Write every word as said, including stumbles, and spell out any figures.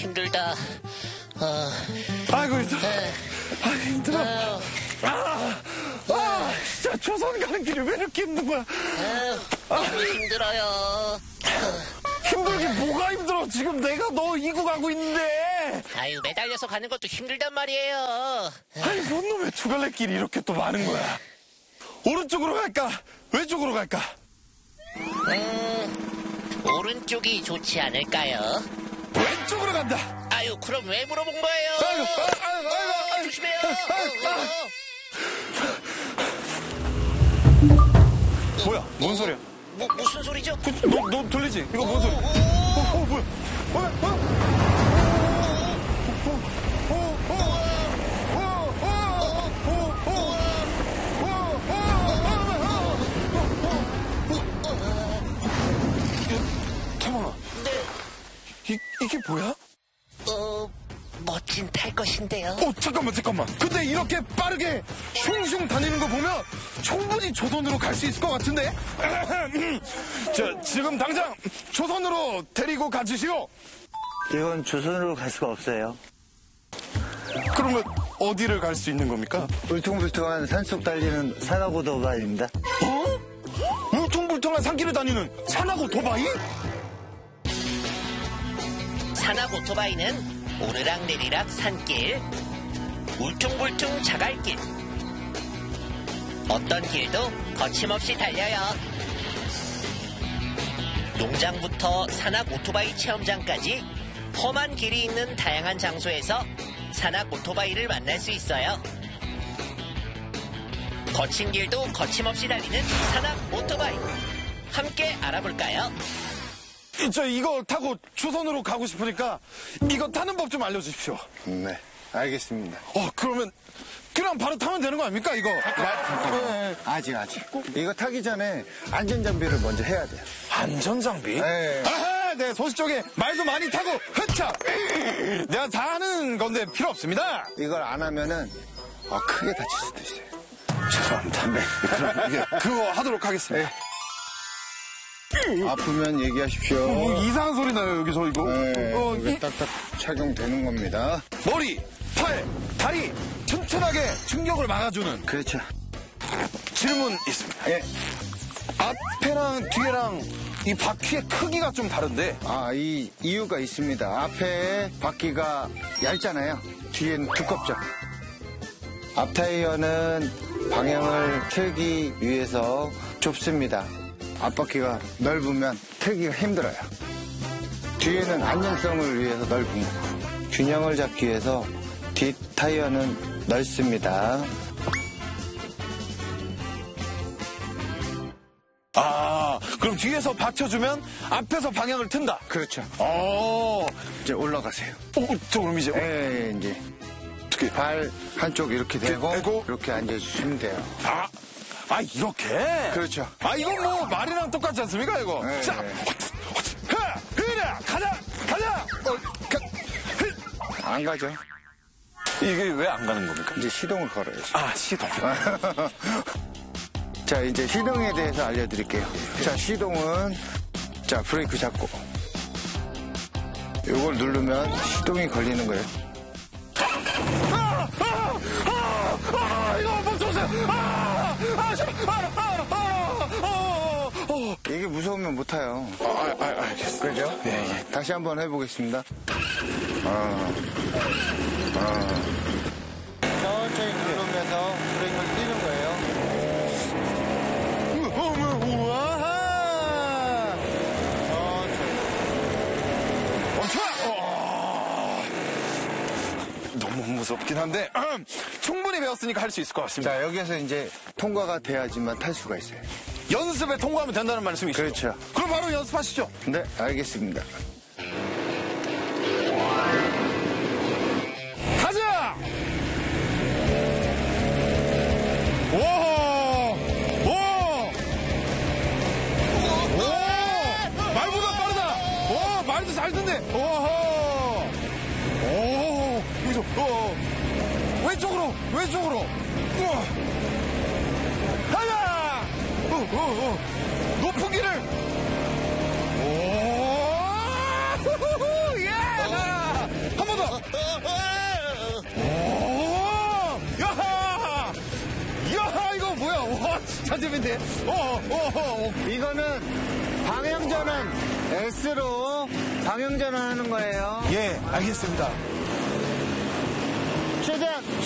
힘들다. 어... 아이고 힘들어. 에... 아 힘들어. 아유... 아, 아, 진짜 조선 가는 길이 왜 이렇게 힘든 거야? 아유, 너무 힘들어요. 힘들긴 뭐가 힘들어? 지금 내가 너 이고 가고 있는데. 아유, 매달려서 가는 것도 힘들단 말이에요. 아니, 뭔 놈의 두갈래길이 이렇게 또 많은 거야? 오른쪽으로 갈까? 왼쪽으로 갈까? 음, 오른쪽이 좋지 않을까요? 왼쪽으로 간다. 아유, 그럼 왜 물어본 거예요? 아이고, 아이고, 아이고, 아이고, 아이고. 조심해요. 아이고, 아이고. 뭐야? 뭔 소리야? 뭐, 무슨 소리죠? 그, 너, 너 들리지? 이거 뭔 소리야? 어, 어, 뭐야? 뭐야? 태범아. 네. 이, 이게 뭐야? 어, 멋진 탈 것인데요. 어, 잠깐만, 잠깐만. 근데 이렇게 빠르게 슝슝 다니는 거 보면 충분히 조선으로 갈 수 있을 것 같은데? 자, 지금 당장 조선으로 데리고 가주시오. 이건 조선으로 갈 수가 없어요. 그러면 어디를 갈 수 있는 겁니까? 울퉁불퉁한 산속 달리는 산하고 도바입니다. 어? 울퉁불퉁한 산길을 다니는 산하고 도바이? 산악 오토바이는 오르락내리락 산길, 울퉁불퉁 자갈길, 어떤 길도 거침없이 달려요. 농장부터 산악 오토바이 체험장까지 험한 길이 있는 다양한 장소에서 산악 오토바이를 만날 수 있어요. 거친 길도 거침없이 달리는 산악 오토바이, 함께 알아볼까요? 저 이거 타고 조선으로 가고 싶으니까 이거 타는 법 좀 알려주십시오. 네, 알겠습니다. 어, 그러면 그냥 바로 타면 되는 거 아닙니까, 이거? 네. 아직, 아직. 이거 타기 전에 안전장비를 먼저 해야 돼요. 안전장비? 네. 아하, 네, 소식 쪽에 말도 많이 타고, 흐차! 내가 다 하는 건데 필요 없습니다. 이걸 안 하면은 어, 크게 다칠 수도 있어요. 죄송합니다. 네. 그럼 그거 하도록 하겠습니다. 네. 아프면 얘기하십시오. 뭐 이상한 소리 나요, 여기서 이거. 네, 어, 이게 이, 딱딱 착용되는 겁니다. 머리, 팔, 다리 튼튼하게 충격을 막아주는 그렇죠. 질문 있습니다. 예. 앞에랑 뒤에랑 이 바퀴의 크기가 좀 다른데. 아, 이 이유가 있습니다. 앞에 바퀴가 얇잖아요. 뒤에는 두껍죠. 앞 타이어는 방향을 틀기 위해서 좁습니다. 앞바퀴가 넓으면 틀기가 힘들어요. 뒤에는 안전성을 위해서 넓은 거고, 균형을 잡기 위해서 뒷 타이어는 넓습니다. 아, 그럼 뒤에서 받쳐주면 앞에서 방향을 튼다. 그렇죠. 어, 이제 올라가세요. 어, 저 그럼 이제 예, 이제 어떻게? 발 한쪽 이렇게 대고, 대고? 이렇게 앉아주시면 돼요. 아, 아 이렇게? 그렇죠. 아 이건 뭐 말이랑 똑같지 않습니까 이거? 네, 자, 네. 흐, 흐라, 가자, 가자. 어, 가, 흐. 안 가죠. 이게 왜 안 가는 겁니까? 이제 시동을 걸어야죠. 아 시동. 자, 이제 시동에 대해서 알려드릴게요. 자, 시동은, 자, 브레이크 잡고, 요걸 누르면 시동이 걸리는 거예요. 아, 아, 아, 아, 이거 멈춰주세요. 아, 아, 제발, 아, 아, 아, 아, 어. 이게 무서우면 못 타요. 아, 아, 아, 알겠습니다. 그죠? 예, 예. 다시 한번 해보겠습니다. 아, 아. 천천히 누르면서 브레이크를 띄는 거예요. 우와! 멈춰! 어. 너무 무섭긴 한데 음, 충분히 배웠으니까 할 수 있을 것 같습니다. 자, 여기에서 이제 통과가 돼야지만 탈 수가 있어요. 연습에 통과하면 된다는 말씀이시죠? 그렇죠. 그럼 바로 연습하시죠. 네, 알겠습니다. 가자! 오! 오! 오! 말보다 빠르다! 오! 말도 잘 듣네! 오호! 오! 여기서, 어! 왼쪽으로! 왼쪽으로! 우와! 가자! 어, 어, 어! 높은 길을! 오! 후후후! 예! 천재인데. 어, 어, 어. 이거는 방향전환 S로 방향전환 하는 거예요. 예, 알겠습니다. 최대한